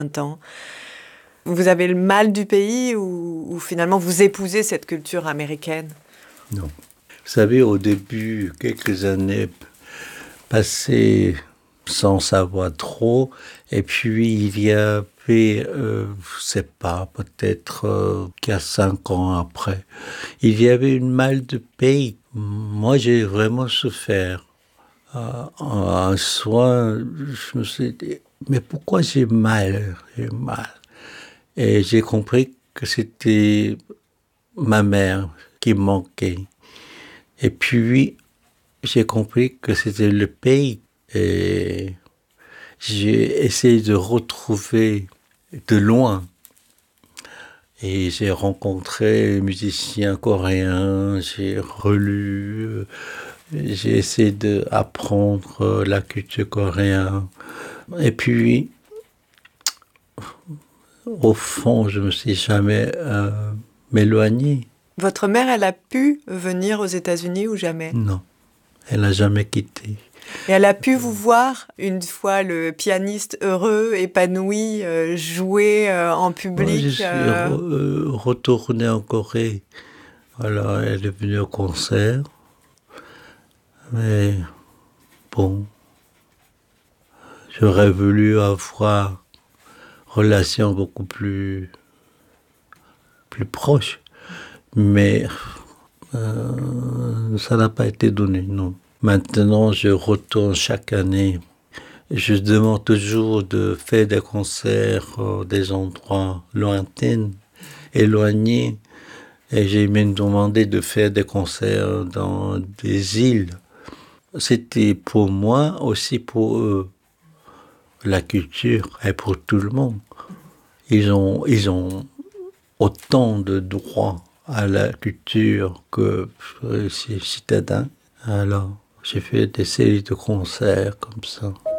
temps. Vous avez le mal du pays ou finalement vous épousez cette culture américaine? Non. Vous savez, au début, quelques années passées sans savoir trop, et puis il y avait, je sais pas, peut-être 4-5 ans après, il y avait une mal de pays. Moi, j'ai vraiment souffert. Un soir, je me suis dit, mais pourquoi j'ai mal? J'ai mal. Et j'ai compris que c'était ma mère qui me manquait. Et puis, j'ai compris que c'était le pays. Et j'ai essayé de retrouver de loin. Et j'ai rencontré des musiciens coréens, j'ai relu, j'ai essayé d'apprendre la culture coréenne. Et puis, au fond, je me suis jamais m'éloigné. Votre mère, elle a pu venir aux États-Unis ou jamais? Non, elle n'a jamais quitté. Et elle a pu vous voir une fois le pianiste heureux, épanoui, jouer en Moi, je public suis retourné en Corée. Voilà, elle est venue au concert. Mais bon, j'aurais voulu avoir une relation beaucoup plus proche. Mais ça n'a pas été donné, non. Maintenant, je retourne chaque année. Je demande toujours de faire des concerts des endroits lointains, éloignés. Et j'ai même demandé de faire des concerts dans des îles. C'était pour moi, aussi pour eux, la culture et pour tout le monde. Ils ont autant de droits à la culture que les citadins. Alors, j'ai fait des séries de concerts comme ça.